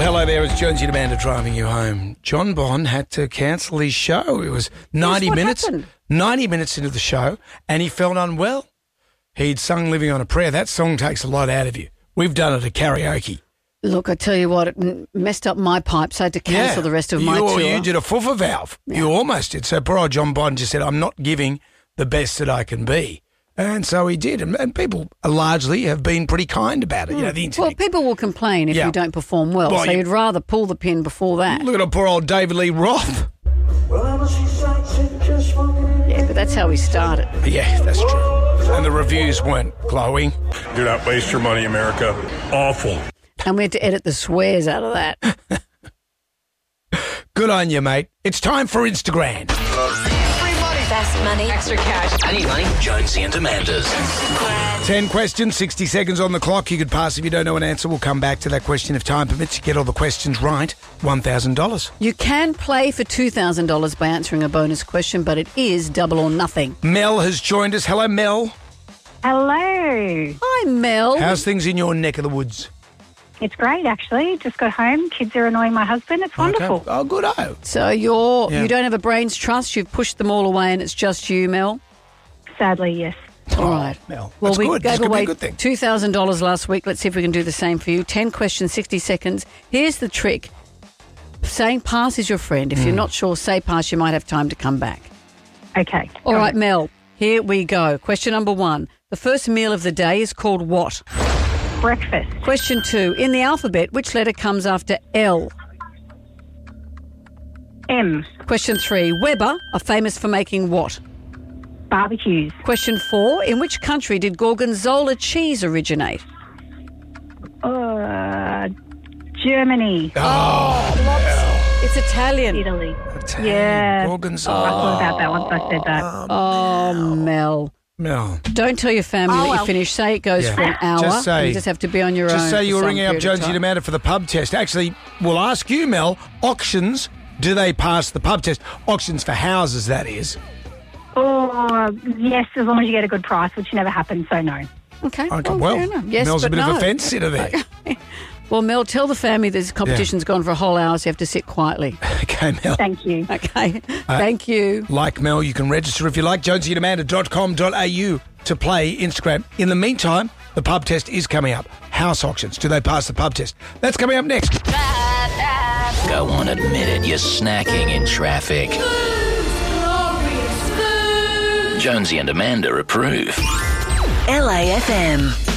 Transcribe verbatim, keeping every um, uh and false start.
Hello there, it's Jonesy and Amanda driving you home. John Bond had to cancel his show. It was ninety what minutes, happened? ninety minutes into the show, and he felt unwell. He'd sung Living on a Prayer. That song takes a lot out of you. We've done it at karaoke. Look, I tell you what, it m- messed up my pipes. I had to cancel the rest of my you, tour. You did a foofer valve. Yeah. You almost did. So poor old John Bond just said, I'm not giving the best that I can be. And so he did. And, and people largely have been pretty kind about it. You know, the internet. Well, people will complain if Yeah. you don't perform well, Well, so you- you'd rather pull the pin before that. Look at poor old David Lee Roth. Yeah, but that's how we started. Yeah, that's true. And the reviews weren't glowing. Do not waste your money, America. Awful. And we had to edit the swears out of that. Good on you, mate. It's time for Instagram. Best money. Extra cash. I need money. Jonesy and Amanda's. Ten questions, sixty seconds on the clock. You could pass if you don't know an answer. We'll come back to that question if time permits. You get all the questions right, one thousand dollars. You can play for two thousand dollars by answering a bonus question, but it is double or nothing. Mel has joined us. Hello, Mel. Hello. Hi, Mel. How's things in your neck of the woods? It's great, actually. Just got home. Kids are annoying my husband. It's wonderful. Okay. Oh, good. Oh. So you're, Yeah. you don't have a brain's trust. You've pushed them all away and it's just you, Mel? Sadly, yes. All right. Oh, Mel. Well, That's we good. This gave could be a away good thing. two thousand dollars last week. Let's see if we can do the same for you. ten questions, sixty seconds. Here's the trick. Saying pass is your friend. If Hmm. you're not sure, say pass. You might have time to come back. Okay. All got right, it. Mel. Here we go. Question number one. The first meal of the day is called what? Breakfast. Question two. In the alphabet, which letter comes after L? M. Question three. Weber are famous for making what? Barbecues. Question four. In which country did Gorgonzola cheese originate? Uh, Germany. Oh, It's Italian. Italy. Italian Yeah. Gorgonzola. I thought about that once I said that. Oh, Mel. Mel. Don't tell your family Oh, that you well. finished. Say it goes Yeah. for an hour. Just say- you just have to be on your own. Just say you for were some ringing up period of Jonesy and time. Amanda for the pub test. Actually, we'll ask you, Mel, auctions, do they pass the pub test? Auctions for houses, that is. Oh, yes, as long as you get a good price, which never happens, so no. Okay. Okay, well, well, fair enough. Yes, Mel's a but bit no. of a fence sitter there. Well, Mel, tell the family this competition's gone for a whole hour, so you have to sit quietly. Okay, Mel. Thank you. Okay. Thank you. Like Mel, you can register if you like, jonesy and amanda dot com dot a u to play Instagram. In the meantime, the pub test is coming up. House auctions, do they pass the pub test? That's coming up next. Go on, admit it. You're snacking in traffic. Jonesy and Amanda approve. L A F M.